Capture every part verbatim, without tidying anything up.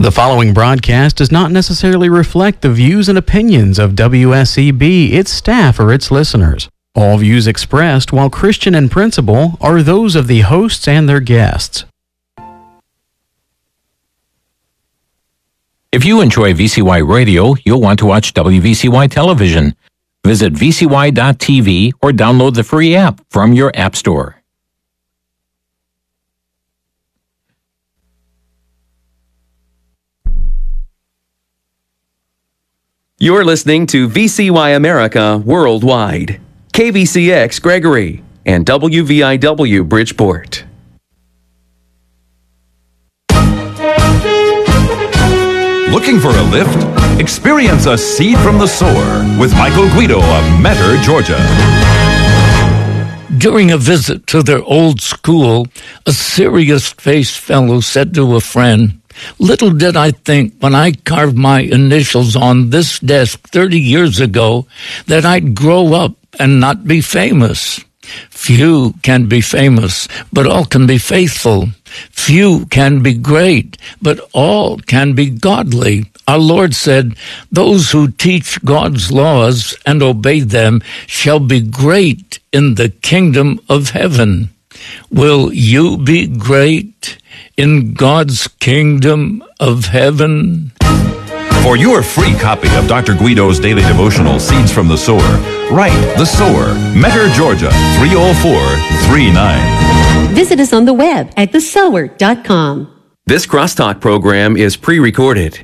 The following broadcast does not necessarily reflect the views and opinions of W S E B, its staff, or its listeners. All views expressed, while Christian in principle, are those of the hosts and their guests. If you enjoy V C Y Radio, you'll want to watch W V C Y Television. Visit V C Y dot T V or download the free app from your app store. You're listening to V C Y America Worldwide, K V C X Gregory, and W V I W Bridgeport. Looking for a lift? Experience a seed from the sower with Michael Guido of Metter, Georgia. During a visit to their old school, a serious-faced fellow said to a friend, "Little did I think when I carved my initials on this desk thirty years ago that I'd grow up and not be famous. Few can be famous, but all can be faithful. Few can be great, but all can be godly. Our Lord said, 'Those who teach God's laws and obey them shall be great in the kingdom of heaven.' Will you be great in God's kingdom of heaven?" For your free copy of Doctor Guido's daily devotional, Seeds from the Sower, write The Sower, Metter, Georgia, three oh four three nine. Visit us on the web at the sower dot com. This Crosstalk program is pre-recorded.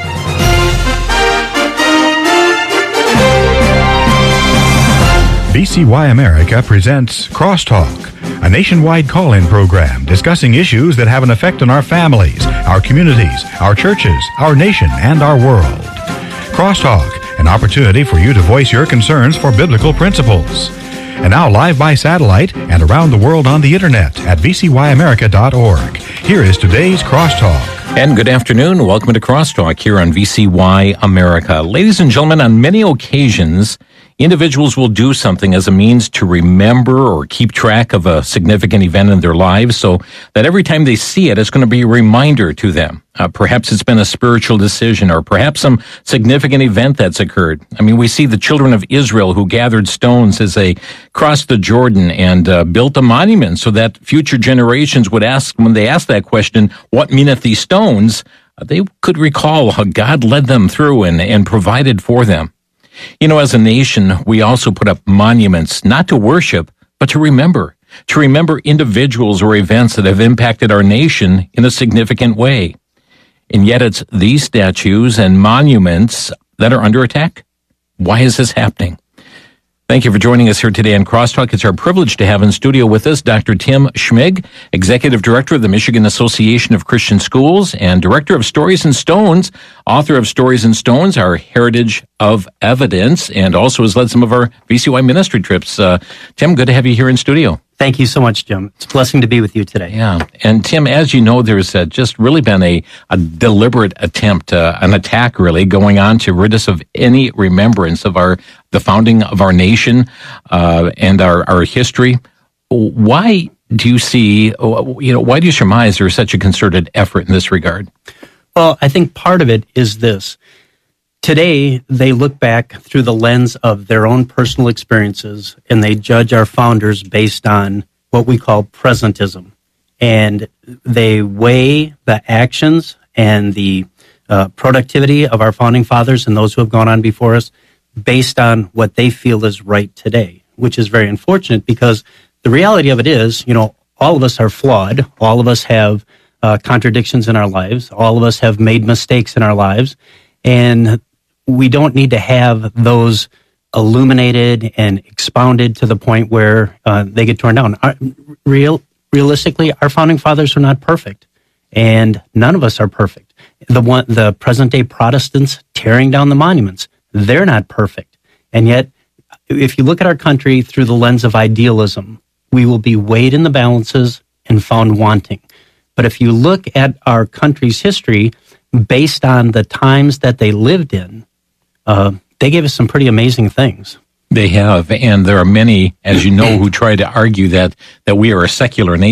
V C Y America presents Crosstalk, a nationwide call-in program discussing issues that have an effect on our families, our communities, our churches, our nation, and our world. Crosstalk, an opportunity for you to voice your concerns for biblical principles. And now live by satellite and around the world on the internet at V C Y America dot org. Here is today's Crosstalk. And good afternoon. Welcome to Crosstalk here on V C Y America. Ladies and gentlemen, on many occasions, individuals will do something as a means to remember or keep track of a significant event in their lives so that every time they see it, it's going to be a reminder to them. Uh, perhaps it's been a spiritual decision or perhaps some significant event that's occurred. I mean, we see the children of Israel who gathered stones as they crossed the Jordan and uh, built a monument so that future generations would ask, when they ask that question, what meaneth these stones? Uh, they could recall how God led them through and, and provided for them. You know, as a nation, we also put up monuments, not to worship, but to remember, to remember individuals or events that have impacted our nation in a significant way. And yet it's these statues and monuments that are under attack. Why is this happening? Thank you for joining us here today on Crosstalk. It's our privilege to have in studio with us Doctor Tim Schmig, Executive Director of the Michigan Association of Christian Schools and Director of Stories and Stones, author of Stories and Stones, Our Heritage of Evidence, and also has led some of our V C Y ministry trips. Uh, Tim, good to have you here in studio. Thank you so much, Jim. It's a blessing to be with you today. Yeah. And Tim, as you know, there's uh, just really been a, a deliberate attempt, uh, an attack really, going on to rid us of any remembrance of our the founding of our nation uh, and our, our history. Why do you see, you know, why do you surmise there's such a concerted effort in this regard? Well, I think part of it is this. Today, they look back through the lens of their own personal experiences, and they judge our founders based on what we call presentism. And they weigh the actions and the uh, productivity of our founding fathers and those who have gone on before us based on what they feel is right today, which is very unfortunate because the reality of it is, you know, all of us are flawed. All of us have uh, contradictions in our lives. All of us have made mistakes in our lives. And we don't need to have those illuminated and expounded to the point where uh, they get torn down. Our, real, realistically, our founding fathers are not perfect, and none of us are perfect. The one, the present-day Protestants tearing down the monuments, they're not perfect. And yet, if you look at our country through the lens of idealism, we will be weighed in the balances and found wanting. But if you look at our country's history based on the times that they lived in, Uh, they gave us some pretty amazing things. They have, and there are many, as you know, who try to argue that that we are a secular nation.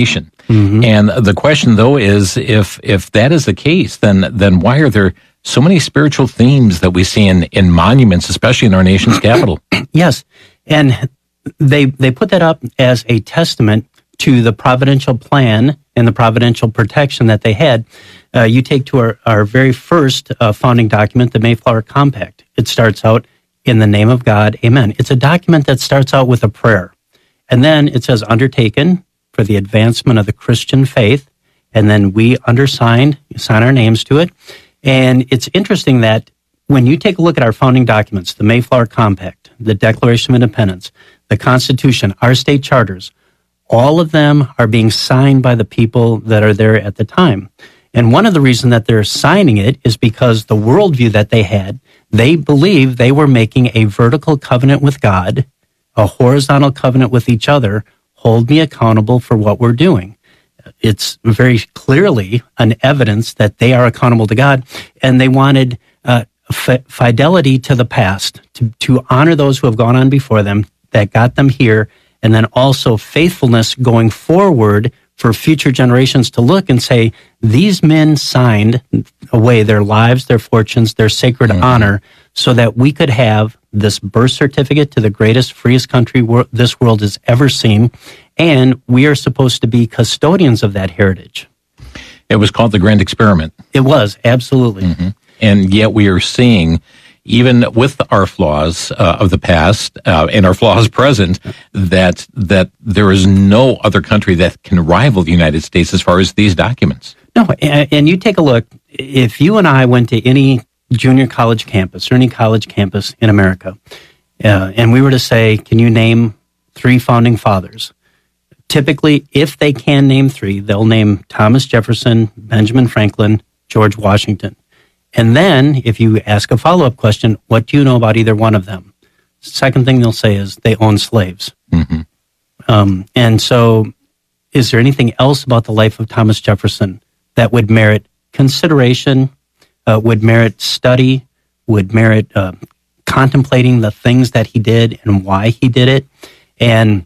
Mm-hmm. And the question, though, is if if that is the case, then then why are there so many spiritual themes that we see in, in monuments, especially in our nation's capital? Yes, and they they put that up as a testament to the providential plan and the providential protection that they had. Uh, you take to our, our very first uh, founding document, the Mayflower Compact. It starts out, in the name of God, amen. It's a document that starts out with a prayer. And then it says, undertaken for the advancement of the Christian faith. And then we undersigned, sign our names to it. And it's interesting that when you take a look at our founding documents, the Mayflower Compact, the Declaration of Independence, the Constitution, our state charters, all of them are being signed by the people that are there at the time. And one of the reasons that they're signing it is because the worldview that they had, they believed they were making a vertical covenant with God, a horizontal covenant with each other. Hold me accountable for what we're doing. It's very clearly an evidence that they are accountable to God, and they wanted uh, f- fidelity to the past, to, to honor those who have gone on before them, that got them here, and then also faithfulness going forward for future generations to look and say, these men signed away their lives, their fortunes, their sacred mm-hmm. honor, so that we could have this birth certificate to the greatest, freest country wor- this world has ever seen, and we are supposed to be custodians of that heritage. It was called the Grand Experiment. It was, absolutely. Mm-hmm. And yet we are seeing, even with our flaws uh, of the past uh, and our flaws present, that that there is no other country that can rival the United States as far as these documents. No, and, and you take a look. If you and I went to any junior college campus or any college campus in America, uh, and we were to say, can you name three founding fathers? Typically, if they can name three, they'll name Thomas Jefferson, Benjamin Franklin, George Washington. And then, if you ask a follow-up question, what do you know about either one of them? Second thing they'll say is they own slaves. Mm-hmm. Um, and so, is there anything else about the life of Thomas Jefferson that would merit consideration, uh, would merit study, would merit uh, contemplating the things that he did and why he did it? And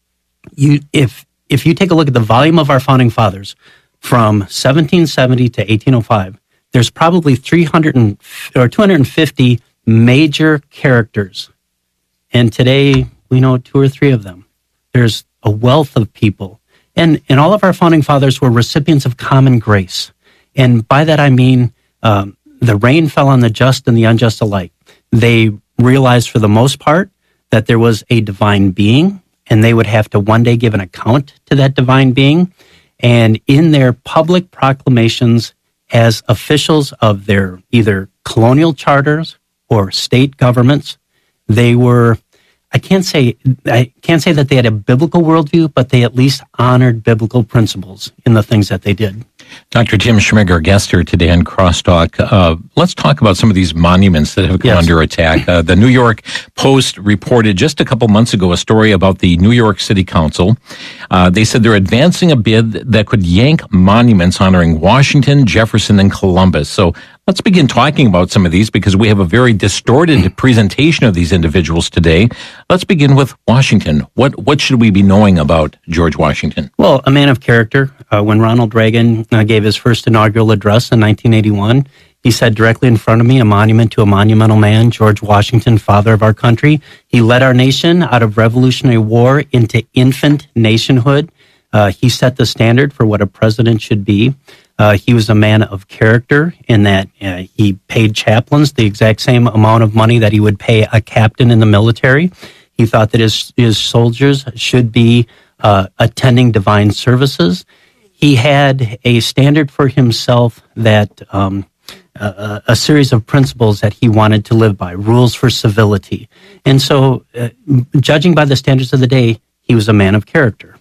you, if if you take a look at the volume of our founding fathers from seventeen seventy to eighteen oh five, there's probably three hundred or two hundred fifty major characters. And today, we know two or three of them. There's a wealth of people. And, and all of our founding fathers were recipients of common grace. And by that I mean um, the rain fell on the just and the unjust alike. They realized for the most part that there was a divine being, and they would have to one day give an account to that divine being. And in their public proclamations, as officials of their either colonial charters or state governments, they were, I can't say, I can't say that they had a biblical worldview, but they at least honored biblical principles in the things that they did. Doctor Tim Schmig, our guest here today on Crosstalk. Uh, let's talk about some of these monuments that have come yes. under attack. Uh, the New York Post reported just a couple months ago a story about the New York City Council. Uh, they said they're advancing a bid that could yank monuments honoring Washington, Jefferson, and Columbus. So let's begin talking about some of these because we have a very distorted presentation of these individuals today. Let's begin with Washington. What what should we be knowing about George Washington? Well, a man of character. Uh, when Ronald Reagan uh, gave his first inaugural address in nineteen eighty-one, he said directly in front of me, a monument to a monumental man, George Washington, father of our country. He led our nation out of Revolutionary War into infant nationhood. Uh, he set the standard for what a president should be. Uh, he was a man of character in that uh, he paid chaplains the exact same amount of money that he would pay a captain in the military. He thought that his, his soldiers should be uh, attending divine services. He had a standard for himself that um, a, a series of principles that he wanted to live by, rules for civility. And so, uh, judging by the standards of the day, he was a man of character.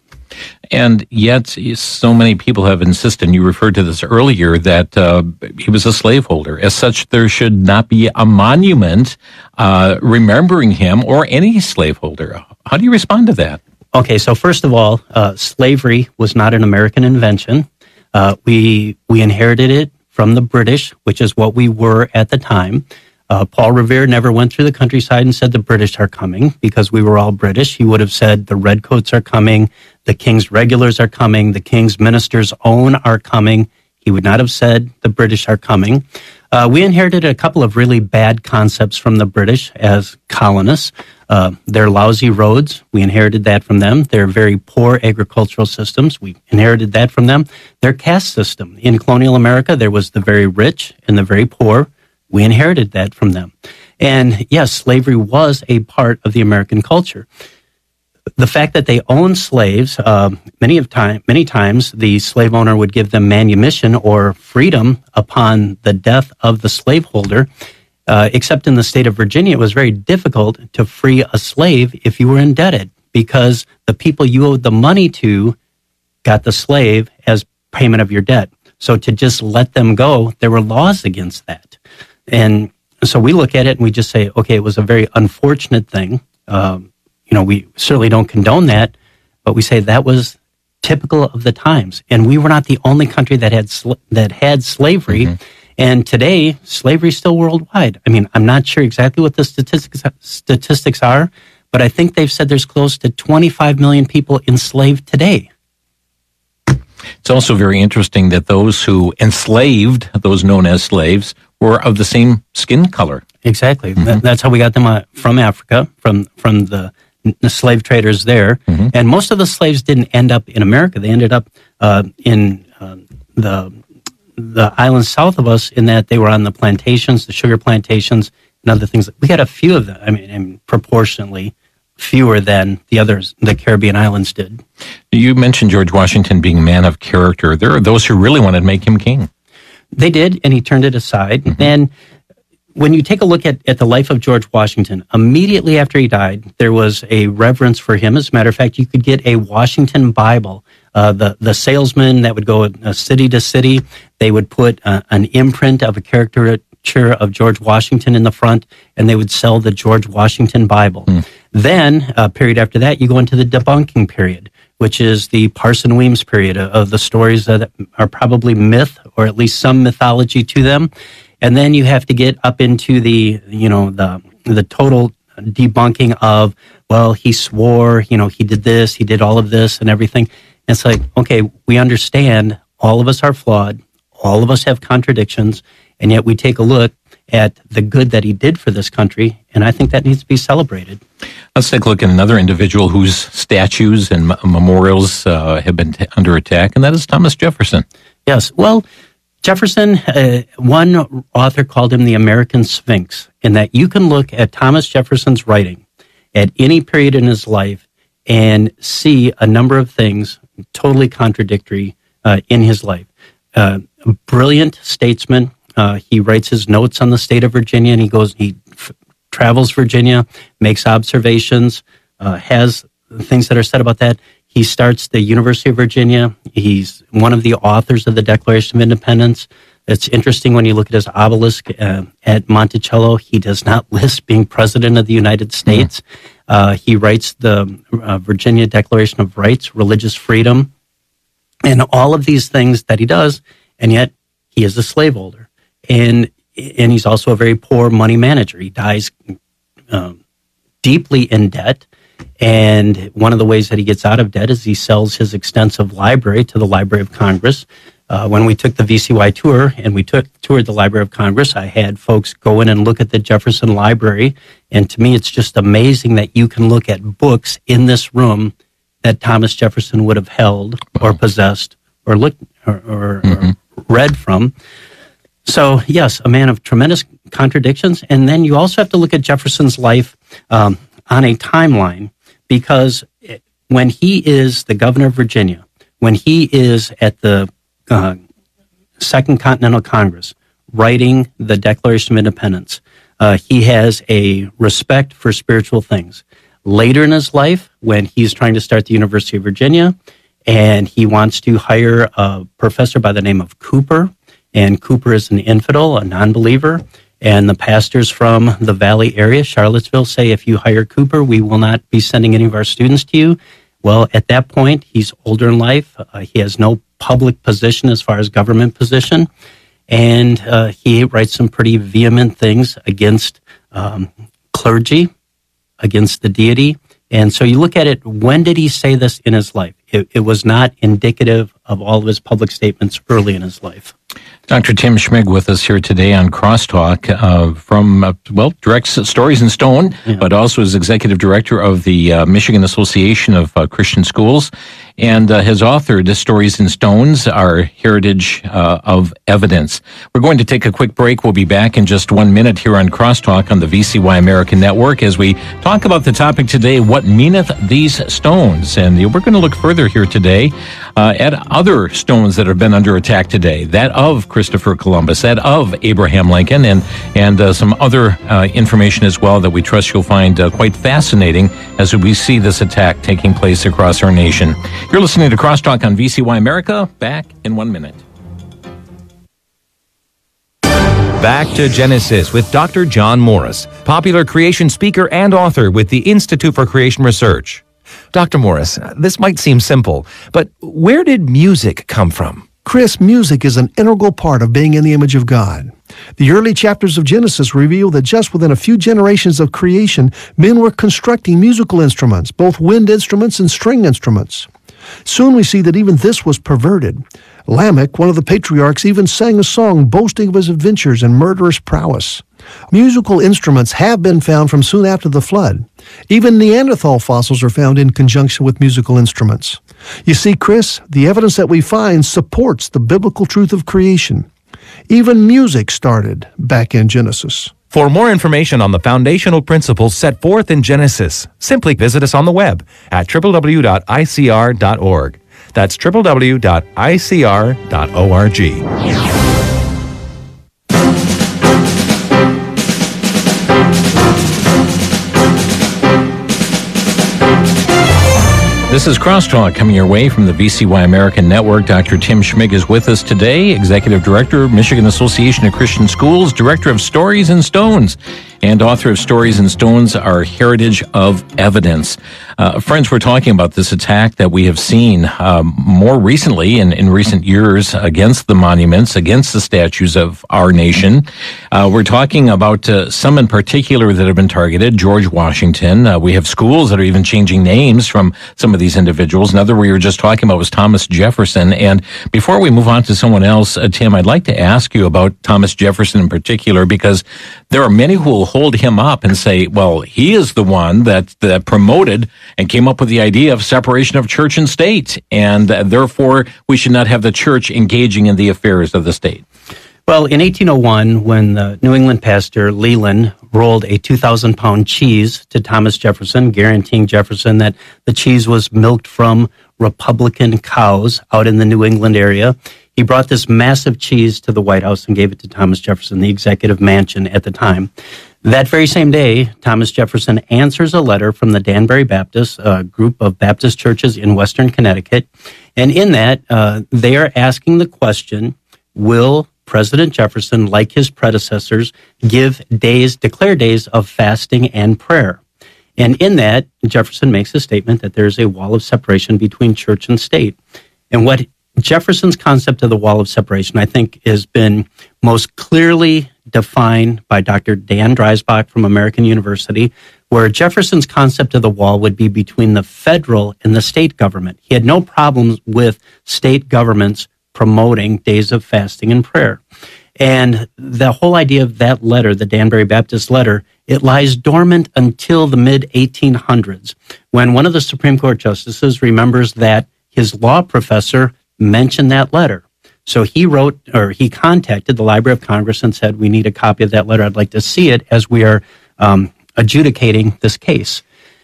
And yet, so many people have insisted, and you referred to this earlier, that uh, he was a slaveholder. As such, there should not be a monument uh, remembering him or any slaveholder. How do you respond to that? Okay, so first of all, uh, slavery was not an American invention. Uh, we we inherited it from the British, which is what we were at the time. Uh, Paul Revere never went through the countryside and said the British are coming because we were all British. He would have said the redcoats are coming, the king's regulars are coming, the king's ministers' own are coming. He would not have said the British are coming. Uh, we inherited a couple of really bad concepts from the British as colonists. Uh, their lousy roads, we inherited that from them. Their very poor agricultural systems, we inherited that from them. Their caste system. In colonial America, there was the very rich and the very poor. We inherited that from them. And yes, slavery was a part of the American culture. The fact that they owned slaves, uh, many of time, many times the slave owner would give them manumission or freedom upon the death of the slaveholder. Uh, except in the state of Virginia, it was very difficult to free a slave if you were indebted, because the people you owed the money to got the slave as payment of your debt. So to just let them go, there were laws against that. And so we look at it and we just say, okay, it was a very unfortunate thing. Um, You know, we certainly don't condone that, but we say that was typical of the times. And we were not the only country that had sl- that had slavery. Mm-hmm. And today, slavery is still worldwide. I mean, I'm not sure exactly what the statistics statistics are, but I think they've said there's close to twenty-five million people enslaved today. It's also very interesting that those who enslaved, those known as slaves, were of the same skin color. Exactly. Mm-hmm. That, that's how we got them uh, from Africa, from from the the slave traders there. Mm-hmm. And most of the slaves didn't end up in America. They ended up uh, in uh, the the islands south of us, in that they were on the plantations, the sugar plantations, and other things. We had a few of them, I mean, and proportionally fewer than the others, the Caribbean islands did. You mentioned George Washington being a man of character. There are those who really wanted to make him king. They did, and he turned it aside. Mm-hmm. And when you take a look at, at the life of George Washington, immediately after he died, there was a reverence for him. As a matter of fact, you could get a Washington Bible. Uh, the, the salesman that would go uh, city to city, they would put uh, an imprint of a caricature of George Washington in the front, and they would sell the George Washington Bible. Mm. Then, a period after that, you go into the debunking period, which is the Parson Weems period of, of the stories that are probably myth, or at least some mythology to them. And then you have to get up into the, you know, the the total debunking of, well, he swore, you know, he did this, he did all of this and everything. And it's like, okay, we understand all of us are flawed, all of us have contradictions, and yet we take a look at the good that he did for this country, and I think that needs to be celebrated. Let's take a look at another individual whose statues and m- memorials uh, have been t- under attack, and that is Thomas Jefferson. Yes, well, Jefferson, uh, one author called him the American Sphinx, in that you can look at Thomas Jefferson's writing at any period in his life and see a number of things totally contradictory uh, in his life. Uh, a brilliant statesman. Uh, he writes his notes on the state of Virginia, and he goes, he f- travels Virginia, makes observations, uh, has things that are said about that. He starts the University of Virginia. He's one of the authors of the Declaration of Independence. It's interesting when you look at his obelisk uh, at Monticello, he does not list being president of the United States. Mm-hmm. Uh, he writes the uh, Virginia Declaration of Rights, religious freedom, and all of these things that he does, and yet he is a slaveholder. And and he's also a very poor money manager. He dies um, deeply in debt. And one of the ways that he gets out of debt is he sells his extensive library to the Library of Congress. Uh, when we took the V C Y tour and we took toured the Library of Congress, I had folks go in and look at the Jefferson Library. And to me, it's just amazing that you can look at books in this room that Thomas Jefferson would have held or possessed or looked or, or, mm-hmm. or read from. So, yes, a man of tremendous contradictions. And then you also have to look at Jefferson's life um, on a timeline, because when he is the governor of Virginia, when he is at the uh, Second Continental Congress writing the Declaration of Independence, uh, he has a respect for spiritual things. Later in his life, when he's trying to start the University of Virginia, and he wants to hire a professor by the name of Cooper, and Cooper is an infidel, a non-believer, and the pastors from the Valley area, Charlottesville, say, if you hire Cooper, we will not be sending any of our students to you. Well, at that point, he's older in life. Uh, he has no public position as far as government position, and uh, he writes some pretty vehement things against um, clergy, against the deity, And so you look at it, when did he say this in his life? It, it was not indicative of all of his public statements early in his life. Doctor Tim Schmig with us here today on Crosstalk uh, from, uh, well, directs Stories in Stone, yeah. but also is executive director of the uh, Michigan Association of uh, Christian Schools, and uh, has authored Stories in Stones, Our Heritage uh, of Evidence. We're going to take a quick break. We'll be back in just one minute here on Crosstalk on the V C Y American Network as we talk about the topic today, What Meaneth These Stones? And we're going to look further here today uh, at other stones that have been under attack today, that of Christopher Columbus, that of Abraham Lincoln, and and uh, some other uh, information as well that we trust you'll find uh, quite fascinating as we see this attack taking place across our nation. You're listening to Crosstalk on V C Y America. Back in one minute. Back to Genesis with Doctor John Morris, popular creation speaker and author with the Institute for Creation Research. Doctor Morris, this might seem simple, but where did music come from? Chris, music is an integral part of being in the image of God. The early chapters of Genesis reveal that just within a few generations of creation, men were constructing musical instruments, both wind instruments and string instruments. Soon we see that even this was perverted. Lamech, one of the patriarchs, even sang a song boasting of his adventures and murderous prowess. Musical instruments have been found from soon after the flood. Even Neanderthal fossils are found in conjunction with musical instruments. You see, Chris, the evidence that we find supports the biblical truth of creation. Even music started back in Genesis. For more information on the foundational principles set forth in Genesis, simply visit us on the web at w w w dot i c r dot org. That's w w w dot i c r dot org. This is Crosstalk coming your way from the V C Y American Network. Doctor Tim Schmig is with us today, Executive Director of Michigan Association of Christian Schools, Director of Stories in Stones, and author of Stories in Stones, Our Heritage of Evidence. Uh, friends, we're talking about this attack that we have seen um, more recently in, in recent years against the monuments, against the statues of our nation. Uh, we're talking about uh, some in particular that have been targeted, George Washington. Uh, we have schools that are even changing names from some of these individuals. Another we were just talking about was Thomas Jefferson. And before we move on to someone else, uh, Tim, I'd like to ask you about Thomas Jefferson in particular, because there are many who will hold him up and say, well, he is the one that, that promoted and came up with the idea of separation of church and state, and uh, therefore we should not have the church engaging in the affairs of the state. Well, in eighteen oh one, when the New England pastor Leland rolled a two thousand pound cheese to Thomas Jefferson, guaranteeing Jefferson that the cheese was milked from Republican cows out in the New England area, he brought this massive cheese to the White House and gave it to Thomas Jefferson, the executive mansion at the time. That very same day, Thomas Jefferson answers a letter from the Danbury Baptist, a group of Baptist churches in Western Connecticut. And in that, uh, they are asking the question, will President Jefferson, like his predecessors, give days, declare days of fasting and prayer? And in that, Jefferson makes a statement that there's a wall of separation between church and state. And what Jefferson's concept of the wall of separation, I think, has been most clearly defined by Doctor Dan Dreisbach from American University, where Jefferson's concept of the wall would be between the federal and the state government. He had no problems with state governments promoting days of fasting and prayer. And the whole idea of that letter, the Danbury Baptist letter, it lies dormant until the mid eighteen hundreds, when one of the Supreme Court justices remembers that his law professor mentioned that letter. So he wrote, or he contacted the Library of Congress and said, we need a copy of that letter. I'd like to see it as we are um, adjudicating this case.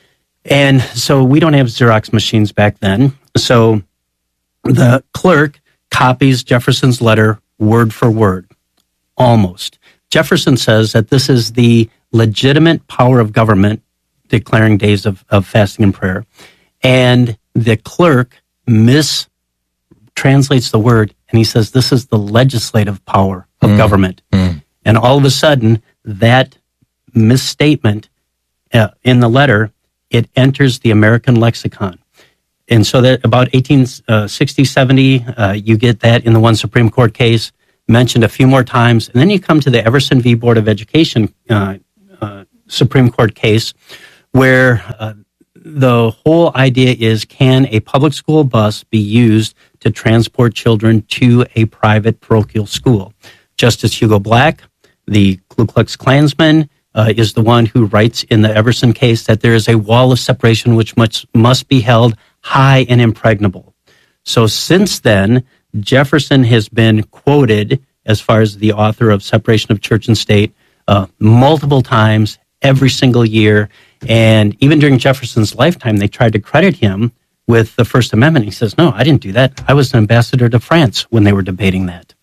And so we don't have Xerox machines back then. So the clerk copies Jefferson's letter word for word, almost. Jefferson says that this is the legitimate power of government declaring days of, of fasting and prayer. And the clerk mis translates the word, and he says this is the legislative power of mm. government. Mm. And all of a sudden, that misstatement uh, in the letter, it enters the American lexicon. And so that about eighteen sixty, seventy, uh, you get that in the one Supreme Court case, mentioned a few more times. And then you come to the Everson v. Board of Education uh, uh, Supreme Court case, where uh, the whole idea is, can a public school bus be used to transport children to a private parochial school? Justice Hugo Black, the Ku Klux Klansman, uh, is the one who writes in the Everson case that there is a wall of separation which must, must be held high and impregnable. So since then, Jefferson has been quoted as far as the author of Separation of Church and State uh, multiple times, every single year. And even during Jefferson's lifetime, they tried to credit him with the First Amendment. He says, no, I didn't do that. I was an ambassador to France when they were debating that.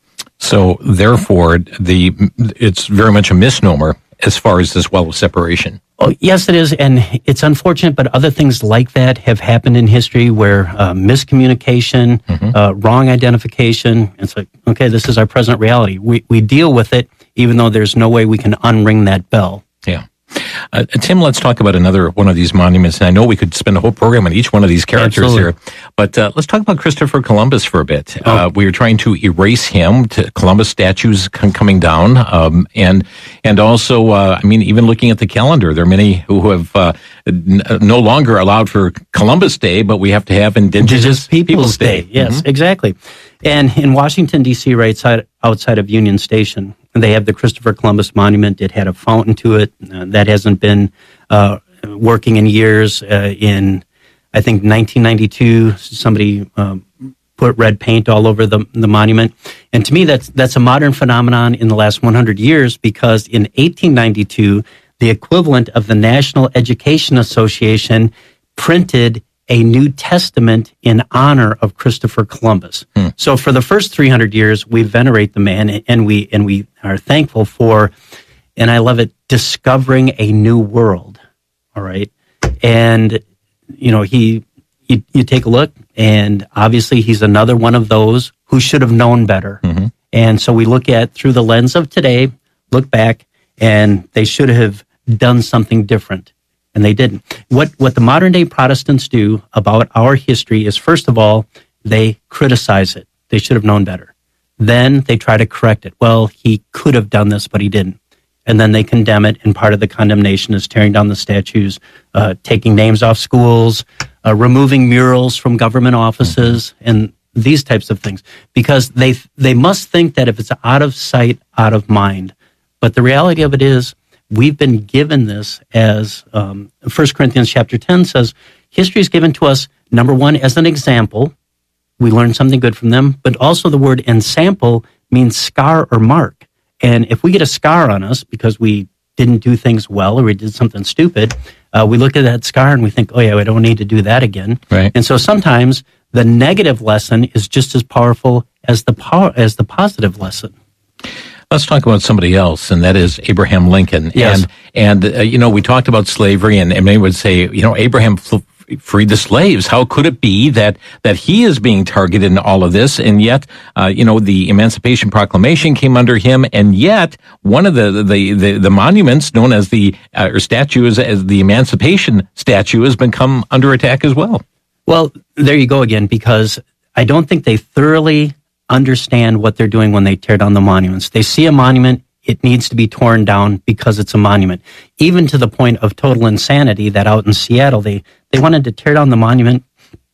So therefore, the it's very much a misnomer as far as this wall of separation. Oh, yes, it is. And it's unfortunate, but other things like that have happened in history where uh, miscommunication, mm-hmm. uh, wrong identification. It's like, okay, this is our present reality. We, we deal with it, even though there's no way we can unring that bell. Yeah. Uh, Tim, let's talk about another one of these monuments. And I know we could spend a whole program on each one of these characters Absolutely. here, but uh, let's talk about Christopher Columbus for a bit. Oh. Uh, we were trying to erase him, to Columbus statues c- coming down, um, and and also, uh, I mean, even looking at the calendar, there are many who have uh, n- no longer allowed for Columbus Day, but we have to have Indigenous, Indigenous Peoples, Peoples Day. Day. Yes, Mm-hmm. exactly. And in Washington, D C, right outside, outside of Union Station, they have the Christopher Columbus Monument. It had a fountain to it. Uh, that hasn't been uh, working in years. Uh, in, I think, nineteen ninety-two, somebody um, put red paint all over the, the monument. And to me, that's that's a modern phenomenon in the last one hundred years, because in eighteen ninety-two, the equivalent of the National Education Association printed a New Testament in honor of Christopher Columbus. Hmm. So for the first three hundred years, we venerate the man, and we and we are thankful for, and I love it, discovering a new world. All right. And, you know, he, you, you take a look, and obviously he's another one of those who should have known better. Mm-hmm. And so we look at through the lens of today, look back, and they should have done something different. And they didn't. What what the modern day Protestants do about our history is, first of all, they criticize it. They should have known better. Then they try to correct it. Well, he could have done this, but he didn't. And then they condemn it, and part of the condemnation is tearing down the statues, uh, taking names off schools, uh, removing murals from government offices, and these types of things. Because they they must think that if it's out of sight, out of mind. But the reality of it is, we've been given this as um, First Corinthians chapter ten says, history is given to us, number one, as an example. We learn something good from them, but also the word ensample means scar or mark. And if we get a scar on us because we didn't do things well or we did something stupid, uh, we look at that scar and we think, oh yeah, we don't need to do that again. Right. And so sometimes the negative lesson is just as powerful as the power as the positive lesson. Let's talk about somebody else, and that is Abraham Lincoln. Yes. And, and uh, you know, we talked about slavery, and, and many would say, you know, Abraham f- freed the slaves. How could it be that, that he is being targeted in all of this? And yet, uh, you know, the Emancipation Proclamation came under him, and yet one of the, the, the, the monuments known as the, uh, or statues as the Emancipation statue has been come under attack as well. Well, there you go again, because I don't think they thoroughly understand what they're doing when they tear down the monuments. They see a monument, it needs to be torn down because it's a monument. Even to the point of total insanity that out in Seattle, they, they wanted to tear down the monument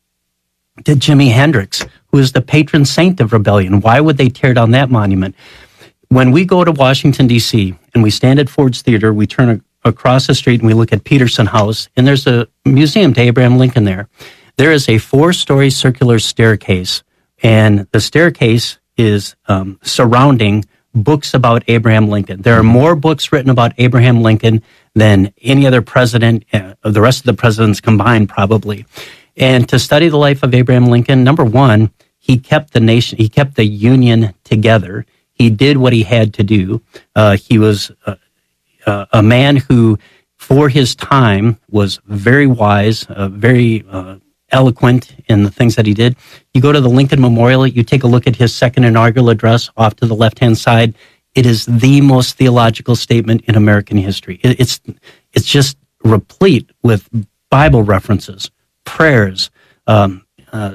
to Jimi Hendrix, who is the patron saint of rebellion. Why would they tear down that monument? When we go to Washington, D C, and we stand at Ford's Theater, we turn a, across the street and we look at Peterson House, and there's a museum to Abraham Lincoln there. There is a four-story circular staircase, and the staircase is um, surrounding books about Abraham Lincoln. There are more books written about Abraham Lincoln than any other president, uh, the rest of the presidents combined, probably. And to study the life of Abraham Lincoln, number one, he kept the nation, he kept the Union together. He did what he had to do. Uh, he was uh, uh, a man who, for his time, was very wise, uh, very uh, eloquent in the things that he did. You go to the Lincoln Memorial, you take a look at his second inaugural address off to the left-hand side. It is the most theological statement in American history. It, it's it's just replete with Bible references, prayers, um, uh,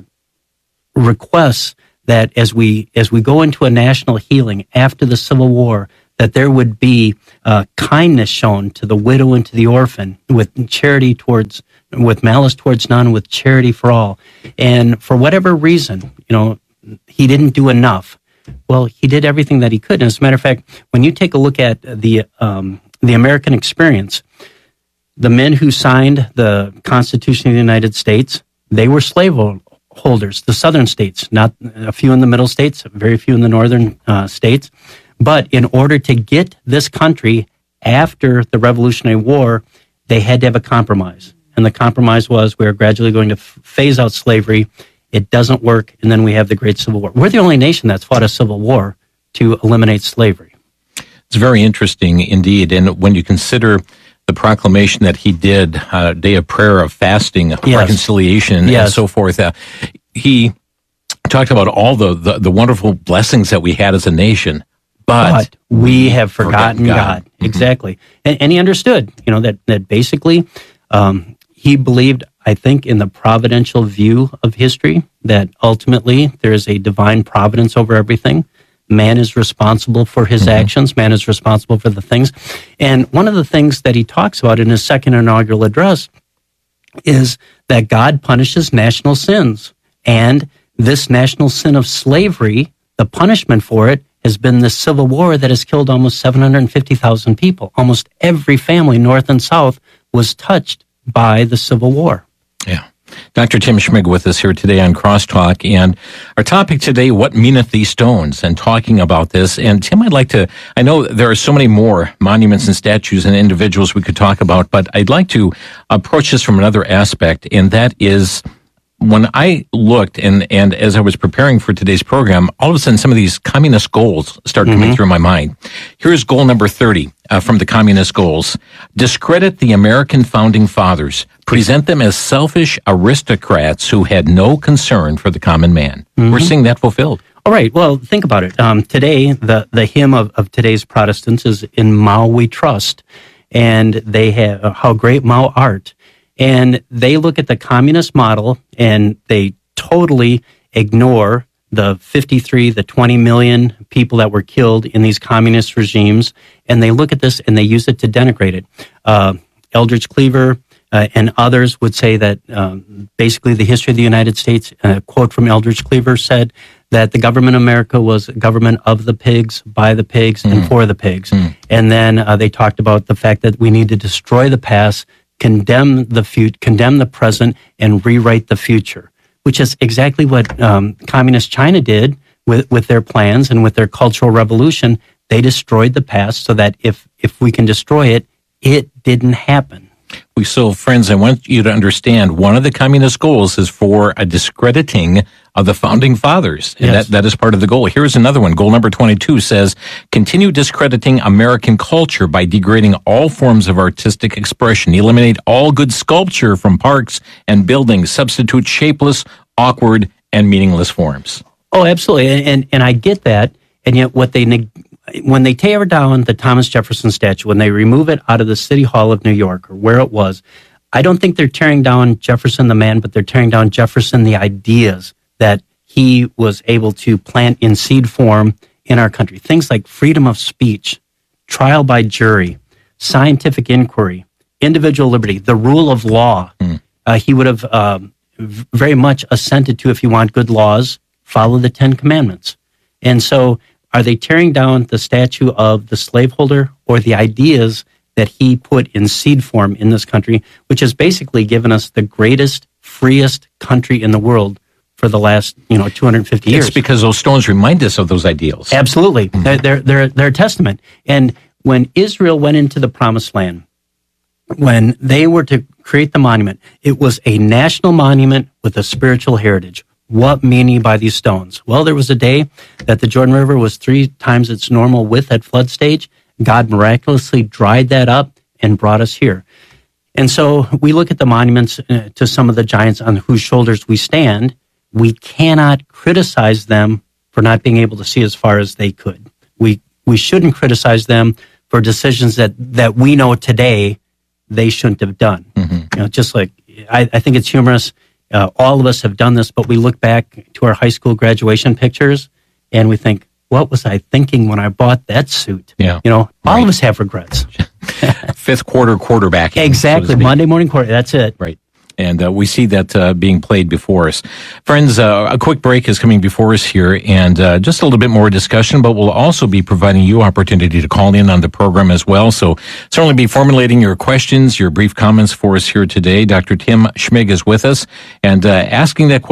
requests that as we as we go into a national healing after the Civil War, that there would be uh, kindness shown to the widow and to the orphan, with charity towards with malice towards none, with charity for all. And for whatever reason, you know, he didn't do enough. Well, he did everything that he could. And as a matter of fact, when you take a look at the um, the American experience, the men who signed the Constitution of the United States, they were slaveholders, the southern states, not a few in the middle states, very few in the northern uh, states. But in order to get this country after the Revolutionary War, they had to have a compromise. And the compromise was we're gradually going to f- phase out slavery. It doesn't work, and then we have the Great Civil War. We're the only nation that's fought a civil war to eliminate slavery. It's very interesting indeed. And when you consider the proclamation that he did, uh, day of prayer, of fasting, yes. reconciliation, yes. and so forth, uh, he talked about all the, the, the wonderful blessings that we had as a nation. But, but we have forgotten God. God. Mm-hmm. Exactly. And, and he understood, you know, that, that basically um, he believed, I think, in the providential view of history, that ultimately there is a divine providence over everything. Man is responsible for his mm-hmm. actions. Man is responsible for the things. And one of the things that he talks about in his second inaugural address is that God punishes national sins. And this national sin of slavery, the punishment for it, has been the Civil War that has killed almost seven hundred fifty thousand people. Almost every family, North and South, was touched by the Civil War. Yeah. Doctor Tim Schmig with us here today on Crosstalk, and our topic today, what meaneth these stones, and talking about this. And Tim, I'd like to, I know there are so many more monuments and statues and individuals we could talk about, but I'd like to approach this from another aspect, and that is, when I looked and, and as I was preparing for today's program, all of a sudden some of these communist goals started mm-hmm. coming through my mind. Here's goal number thirty uh, from the communist goals. Discredit the American founding fathers. Present them as selfish aristocrats who had no concern for the common man. Mm-hmm. We're seeing that fulfilled. All right. Well, think about it. Um, today, the, the hymn of, of today's Protestants is "In Mao We Trust." And they have uh, "How Great Mao Art." And they look at the communist model and they totally ignore the fifty-three, the twenty million people that were killed in these communist regimes. And they look at this and they use it to denigrate it. Uh, Eldridge Cleaver uh, and others would say that um, basically the history of the United States, a quote from Eldridge Cleaver said that the government of America was a government of the pigs, by the pigs, mm. and for the pigs. Mm. And then uh, they talked about the fact that we need to destroy the past, condemn the future, condemn the present, and rewrite the future, which is exactly what um, communist China did with, with their plans and with their Cultural Revolution. They destroyed the past so that if, if we can destroy it, it didn't happen. We so, friends, I want you to understand one of the communist goals is for a discrediting of the founding fathers. And yes. that, that is part of the goal. Here's another one. Goal number twenty-two says, continue discrediting American culture by degrading all forms of artistic expression. Eliminate all good sculpture from parks and buildings. Substitute shapeless, awkward, and meaningless forms. Oh, absolutely. And, and, and I get that. And yet what they neg- when they tear down the Thomas Jefferson statue, when they remove it out of the City Hall of New York or where it was, I don't think they're tearing down Jefferson the man, but they're tearing down Jefferson the ideas that he was able to plant in seed form in our country. Things like freedom of speech, trial by jury, scientific inquiry, individual liberty, the rule of law. Mm. Uh, he would have um, very much assented to, if you want good laws, follow the Ten Commandments. And so are they tearing down the statue of the slaveholder or the ideas that he put in seed form in this country, which has basically given us the greatest, freest country in the world for the last, you know, two hundred fifty years? It's because those stones remind us of those ideals. Absolutely. Mm-hmm. They're, they're, they're, they're a testament. And when Israel went into the Promised Land, when they were to create the monument, it was a national monument with a spiritual heritage. What mean ye by these stones? Well, there was a day that the Jordan River was three times its normal width at flood stage. God miraculously dried that up and brought us here. And so we look at the monuments uh, to some of the giants on whose shoulders we stand. We cannot criticize them for not being able to see as far as they could. We we shouldn't criticize them for decisions that, that we know today they shouldn't have done. Mm-hmm. You know, just like I, I think it's humorous. Uh, all of us have done this, but we look back to our high school graduation pictures and we think, what was I thinking when I bought that suit? Yeah. You know, all right. of us have regrets. Fifth quarter quarterback. Exactly. So Monday morning quarter. That's it. Right. And uh, we see that uh, being played before us. Friends, uh, a quick break is coming before us here, and uh, just a little bit more discussion, but we'll also be providing you opportunity to call in on the program as well. So certainly be formulating your questions, your brief comments for us here today. Doctor Tim Schmig is with us, and uh, asking that question